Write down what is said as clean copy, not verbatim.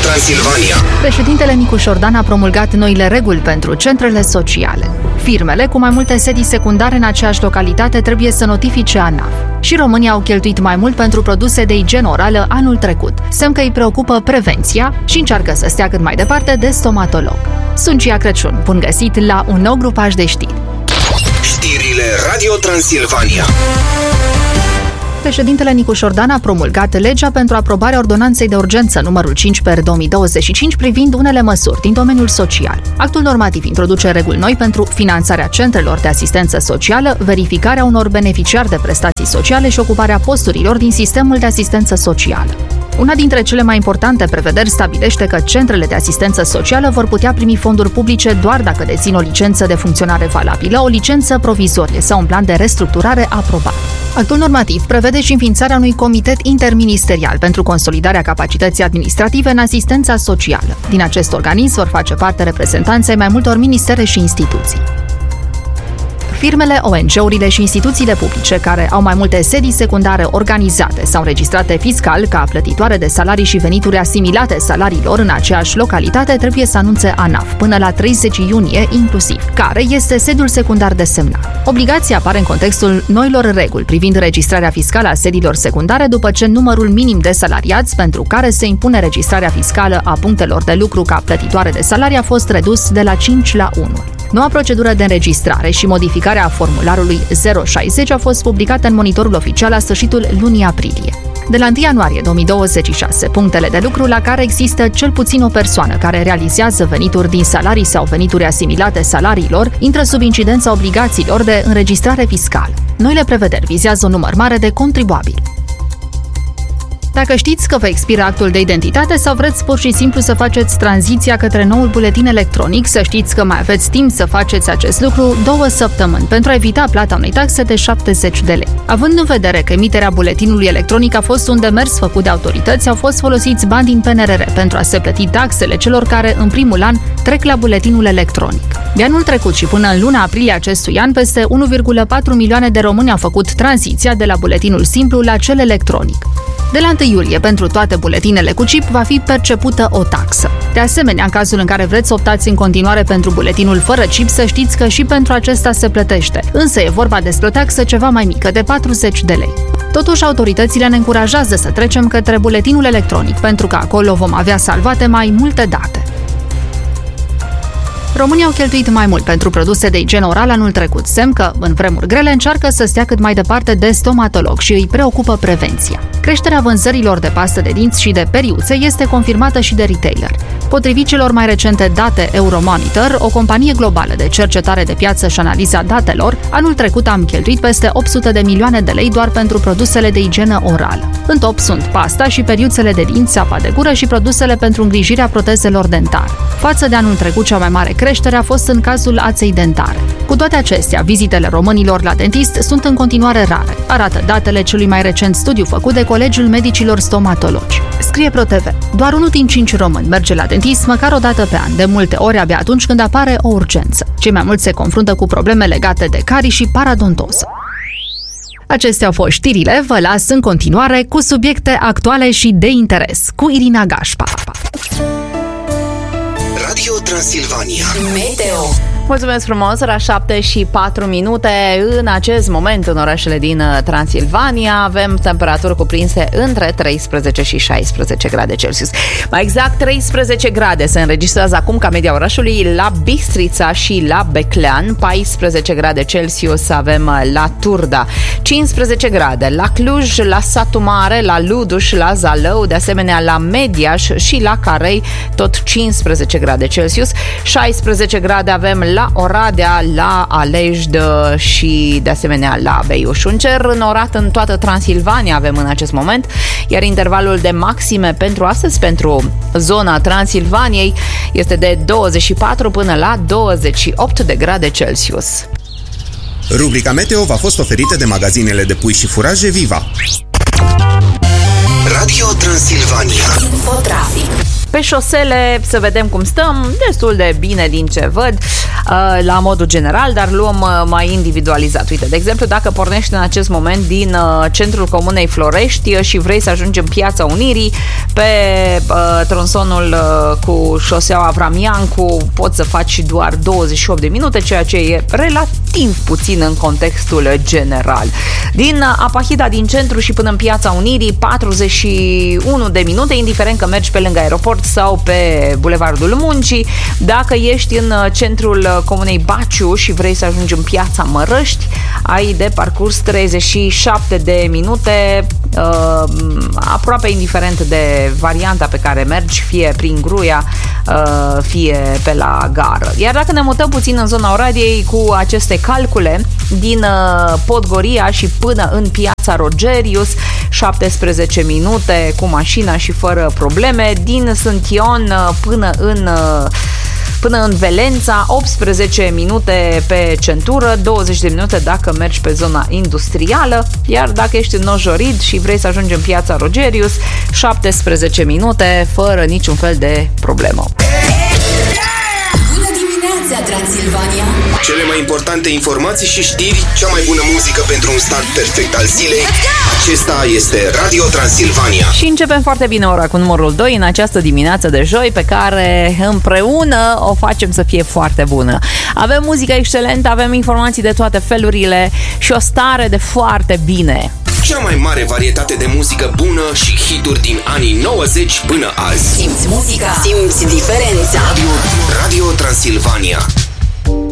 Transilvania. Președintele Nicu Șordan a promulgat noile reguli pentru centrele sociale. Firmele cu mai multe sedii secundare în aceeași localitate trebuie să notifice ANAF. Și românii au cheltuit mai mult pentru produse de igienă orală anul trecut. Semn că îi preocupă prevenția și încearcă să stea cât mai departe de stomatolog. Sunt Cia Crăciun, bun găsit la un nou grupaj de știri. Știrile Radio Transilvania. Președintele Nicu Șordan a promulgat legea pentru aprobarea ordonanței de urgență numărul 5/2025 privind unele măsuri din domeniul social. Actul normativ introduce reguli noi pentru finanțarea centrelor de asistență socială, verificarea unor beneficiari de prestații sociale și ocuparea posturilor din sistemul de asistență socială. Una dintre cele mai importante prevederi stabilește că centrele de asistență socială vor putea primi fonduri publice doar dacă dețin o licență de funcționare valabilă, o licență provizorie sau un plan de restructurare aprobat. Actul normativ prevede și înființarea unui comitet interministerial pentru consolidarea capacității administrative în asistența socială. Din acest organism vor face parte reprezentanții mai multor ministere și instituții. Firmele, ONG-urile și instituțiile publice care au mai multe sedii secundare organizate sau înregistrate fiscal ca plătitoare de salarii și venituri asimilate salariilor în aceeași localitate trebuie să anunțe ANAF până la 30 iunie inclusiv, care este sediul secundar desemnat. Obligația apare în contextul noilor reguli privind registrarea fiscală a sediilor secundare după ce numărul minim de salariați pentru care se impune registrarea fiscală a punctelor de lucru ca plătitoare de salarii a fost redus de la 5 la 1. Noua procedură de înregistrare și modificarea formularului 060 a fost publicată în monitorul oficial la sfârșitul lunii aprilie. De la 1 ianuarie 2026, punctele de lucru la care există cel puțin o persoană care realizează venituri din salarii sau venituri asimilate salariilor intră sub incidența obligațiilor de înregistrare fiscală. Noile prevederi vizează un număr mare de contribuabili. Dacă știți că vă expiră actul de identitate sau vreți pur și simplu să faceți tranziția către noul buletin electronic, să știți că mai aveți timp să faceți acest lucru 2 săptămâni pentru a evita plata unei taxe de 70 de lei. Având în vedere că emiterea buletinului electronic a fost un demers făcut de autorități, au fost folosiți bani din PNRR pentru a se plăti taxele celor care în primul an trec la buletinul electronic. De anul trecut și până în luna aprilie acestui an, peste 1,4 milioane de români au făcut tranziția de la buletinul simplu la cel electronic. De la 1 iulie, pentru toate buletinele cu chip, va fi percepută o taxă. De asemenea, în cazul în care vreți să optați în continuare pentru buletinul fără chip, să știți că și pentru acesta se plătește, însă e vorba despre o taxă ceva mai mică, de 40 de lei. Totuși, autoritățile ne încurajează să trecem către buletinul electronic, pentru că acolo vom avea salvate mai multe date. Românii au cheltuit mai mult pentru produse de igienă orală anul trecut, semn că, în vremuri grele, încearcă să stea cât mai departe de stomatolog și îi preocupă prevenția. Creșterea vânzărilor de pastă de dinți și de periuțe este confirmată și de retailer. Potrivit celor mai recente date Euromonitor, o companie globală de cercetare de piață și analiza datelor, anul trecut am cheltuit peste 800 de milioane de lei doar pentru produsele de igienă orală. În top sunt pasta și periuțele de dinți, apa de gură și produsele pentru îngrijirea protezelor dentare. Față de anul trecut, cea mai mare creștere a fost în cazul aței dentare. Cu toate acestea, vizitele românilor la dentist sunt în continuare rare, arată datele celui mai recent studiu făcut de Colegiul Medicilor Stomatologi. Scrie ProTV, doar 1 din 5 români merge la dentist măcar o dată pe an, de multe ori abia atunci când apare o urgență. Cei mai mulți se confruntă cu probleme legate de carii și paradontoză. Acestea au fost știrile, vă las în continuare cu subiecte actuale și de interes, cu Irina Gașpa. Radio Transilvania. Meteo. Mulțumesc frumos, ora 7 și 4 minute. În acest moment, în orașele din Transilvania, avem temperaturi cuprinse între 13 și 16 grade Celsius. Mai exact, 13 grade se înregistrează acum ca media orașului la Bistrița și la Beclean, 14 grade Celsius avem la Turda, 15 grade la Cluj, la Satu Mare, la Luduș, la Zalău, de asemenea la Mediaș și la Carei, tot 15 grade Celsius, 16 grade avem la Oradea, la Alejd și de asemenea la Beiuș. Un cer înorat în toată Transilvania avem în acest moment, iar intervalul de maxime pentru astăzi, pentru zona Transilvaniei, este de 24 până la 28 de grade Celsius. Rubrica Meteo v-a fost oferită de magazinele de pui și furaje Viva. Radio Transilvania. Infotrafic. Pe șosele să vedem cum stăm, destul de bine din ce văd, la modul general, dar luăm mai individualizat. Uite, de exemplu, dacă pornești în acest moment din centrul comunei Florești și vrei să ajungi în Piața Unirii, pe tronsonul cu șoseaua Avram-Iancu, poți să faci doar 28 de minute, ceea ce e relativ puțin în contextul general. Din Apahida din centru și până în Piața Unirii, 41 de minute, indiferent că mergi pe lângă aeroport sau pe Bulevardul Muncii. Dacă ești în centrul comunei Baciu și vrei să ajungi în Piața Mărăști, ai de parcurs 37 de minute, aproape indiferent de varianta pe care mergi, fie prin Gruia, fie pe la gară. Iar dacă ne mutăm puțin în zona Oradei cu aceste calcule, din Podgoria și până în Piața Rogerius, 17 minute cu mașina și fără probleme. Din Sântion până în Velența, 18 minute pe centură, 20 de minute dacă mergi pe zona industrială, iar dacă ești în Nojorid și vrei să ajungi în Piața Rogerius, 17 minute fără niciun fel de problemă. Bună dimineața, Transilvania! Cele mai importante informații și știri, cea mai bună muzică pentru un start perfect al zilei. Acesta este Radio Transilvania. Și începem foarte bine ora cu numărul 2 în această dimineață de joi, pe care împreună o facem să fie foarte bună. Avem muzică excelentă, avem informații de toate felurile și o stare de foarte bine. Cea mai mare varietate de muzică bună și hituri din anii 90 până azi. Simți muzica, simți diferența. Radio Transilvania.